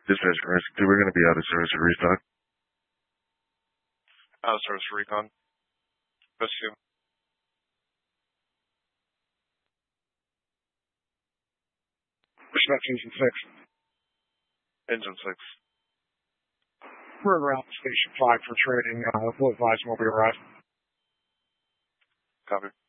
Dispatch Chris, we're going to be out of service for restock. Out of service for recon. Rescue. Respect Engine 6. Engine 6. We're around Station 5 for trading. We'll advise when we arrive. Copy.